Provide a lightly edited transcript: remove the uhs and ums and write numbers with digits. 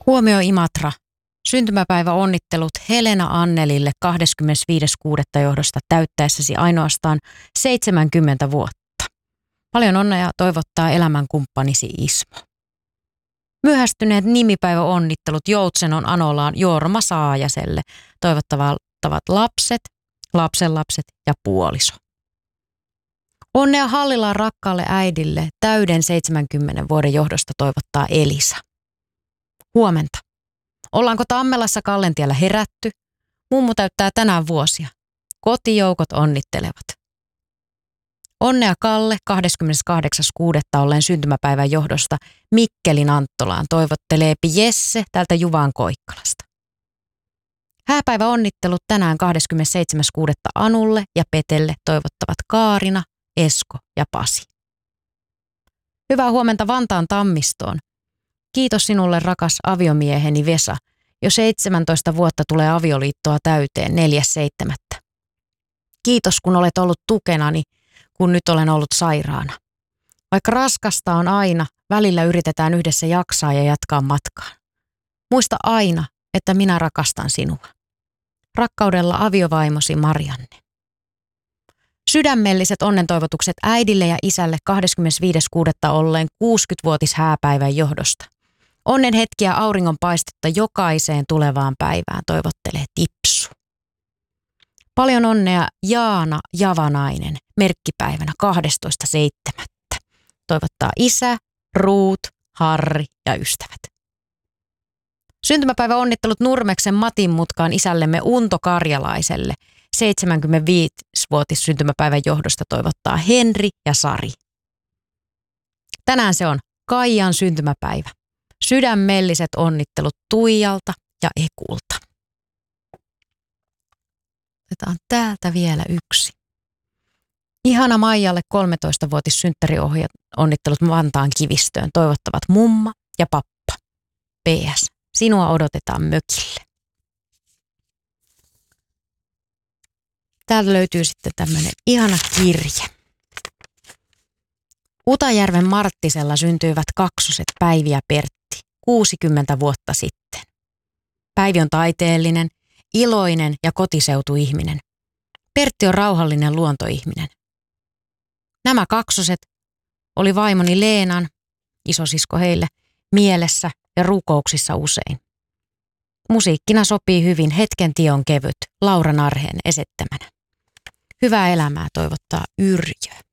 Huomio Imatra. Syntymäpäivä onnittelut Helena Annelille 25.6. johdosta täyttäessäsi ainoastaan 70 vuotta. Paljon onnea toivottaa elämänkumppanisi Ismo. Myöhästyneet nimipäiväonnittelut Joutsenon Anolaan Jorma Saajaselle toivottavat lapset, lapsenlapset ja puoliso. Onnea Hallilaan rakkaalle äidille täyden 70 vuoden johdosta toivottaa Elisa. Huomenta. Ollaanko Tammelassa Kallentiellä herätty? Mummu täyttää tänään vuosia. Kotijoukot onnittelevat. Onnea Kalle 28.6. olleen syntymäpäivän johdosta Mikkelin Anttolaan toivottelee Jesse täältä Juvan Koikkalasta. Hääpäivä onnittelut tänään 27.6. Anulle ja Petelle toivottavat Kaarina, Esko ja Pasi. Hyvää huomenta Vantaan Tammistoon. Kiitos sinulle rakas aviomieheni Vesa. Jo 17 vuotta tulee avioliittoa täyteen 4.7. Kiitos kun olet ollut tukenani, kun nyt olen ollut sairaana. Vaikka raskasta on aina, välillä yritetään yhdessä jaksaa ja jatkaa matkaa. Muista aina, että minä rakastan sinua. Rakkaudella aviovaimosi Marianne. Sydämelliset onnentoivotukset äidille ja isälle 25.6. olleen 60-vuotis hääpäivän johdosta. Onnen hetkiä auringonpaistetta jokaiseen tulevaan päivään toivottelee Tipsu. Paljon onnea Jaana Javanainen merkkipäivänä 12.7. Toivottaa isä, Ruut, Harri ja ystävät. Syntymäpäiväonnittelut Nurmeksen Matin mutkaan isällemme Unto Karjalaiselle. 75-vuotis syntymäpäivän johdosta toivottaa Henri ja Sari. Tänään se on Kaijan syntymäpäivä. Sydämelliset onnittelut Tuijalta ja Ekulta. Otetaan täältä vielä yksi. Ihana Maijalle 13-vuotis synttäriohjat onnittelut Vantaan Kivistöön toivottavat mumma ja pappa. PS. Sinua odotetaan mökille. Täältä löytyy sitten tämmöinen ihana kirje. Utajärven Marttisella syntyivät kaksoset Päivi ja Pertti 60 vuotta sitten. Päivi on taiteellinen, iloinen ja kotiseutuihminen. Pertti on rauhallinen luontoihminen. Nämä kaksoset oli vaimoni Leenan, isosisko heille, mielessä ja rukouksissa usein. Musiikkina sopii hyvin Hetken tie on kevyt, Laura Narheen esittämänä. Hyvää elämää toivottaa Yrjö.